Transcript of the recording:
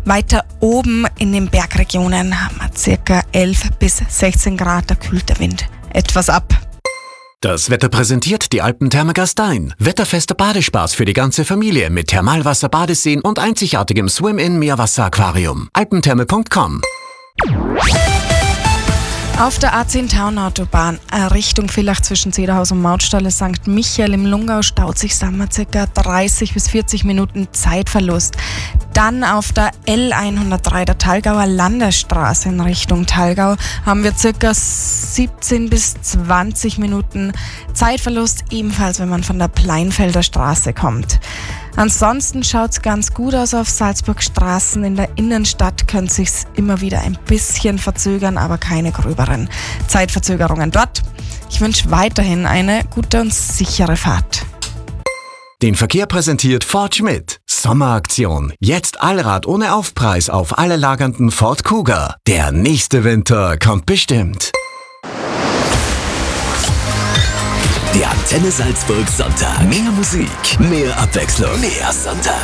Weiter oben in den Bergregionen haben wir ca. 11 bis 16 Grad, da kühlt der Wind etwas ab. Das Wetter präsentiert die Alpentherme Gastein. Wetterfester Badespaß für die ganze Familie mit Thermalwasser, Badeseen und einzigartigem Swim-In-Meerwasser-Aquarium. alpentherme.com. Auf der A10 Taunautobahn Richtung Villach zwischen Zederhaus und Mautstalle St. Michael im Lungau staut sich ca. 30 bis 40 Minuten Zeitverlust. Dann auf der L103 der Thalgauer Landesstraße in Richtung Thalgau haben wir ca. 17 bis 20 Minuten Zeitverlust, ebenfalls wenn man von der Pleinfelder Straße kommt. Ansonsten schaut es ganz gut aus auf Salzburgstraßen. In der Innenstadt könnte es sich immer wieder ein bisschen verzögern, aber keine gröberen Zeitverzögerungen dort. Ich wünsche weiterhin eine gute und sichere Fahrt. Den Verkehr präsentiert Ford Schmidt. Sommeraktion. Jetzt Allrad ohne Aufpreis auf alle lagernden Ford Kuga. Der nächste Winter kommt bestimmt. Der Antenne Salzburg Sonntag. Mehr Musik, mehr Abwechslung, mehr Sonntag.